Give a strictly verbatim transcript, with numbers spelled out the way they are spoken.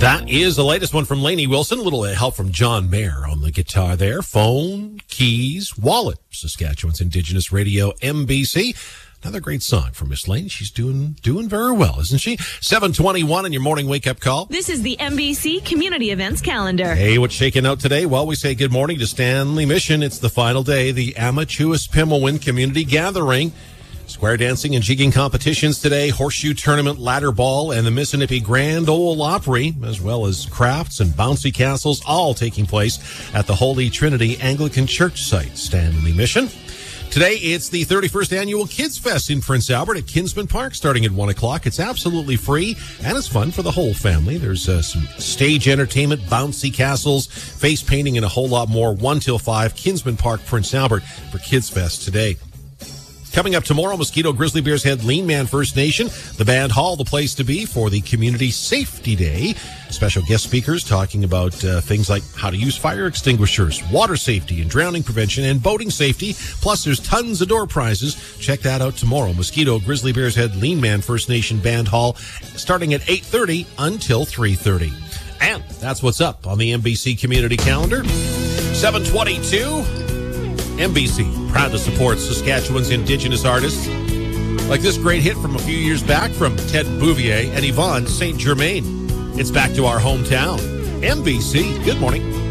That is the latest one from Lainey Wilson. A little help from John Mayer on the guitar there. Phone, keys, wallet. Saskatchewan's Indigenous Radio, M B C. Another great song from Miss Lainey. She's doing doing very well, isn't she? seven twenty-one in your morning wake-up call. This is the M B C Community Events Calendar. Hey, what's shaking out today? Well, we say good morning to Stanley Mission. It's the final day, the Amachuas Pimilwin Community Gathering. Square dancing and jigging competitions today, horseshoe tournament, ladder ball, and the Mississippi Grand Ole Opry, as well as crafts and bouncy castles, all taking place at the Holy Trinity Anglican Church site, Stanley Mission. Today, it's the thirty-first Annual Kids Fest in Prince Albert at Kinsman Park, starting at one o'clock. It's absolutely free, and it's fun for the whole family. There's uh, some stage entertainment, bouncy castles, face painting, and a whole lot more. one till five, Kinsman Park, Prince Albert, for Kids Fest today. Coming up tomorrow, Mosquito Grizzly Bears head Lean Man First Nation, the Band Hall, the place to be for the Community Safety Day. Special guest speakers talking about uh, things like how to use fire extinguishers, water safety and drowning prevention, and boating safety. Plus, there's tons of door prizes. Check that out tomorrow. Mosquito Grizzly Bears head Lean Man First Nation Band Hall, starting at eight thirty until three thirty. And that's what's up on the M B C Community Calendar. seven twenty-two. M B C, proud to support Saskatchewan's Indigenous artists. Like this great hit from a few years back from Ted Bouvier and Yvonne Saint Germain. It's back to our hometown. M B C, good morning.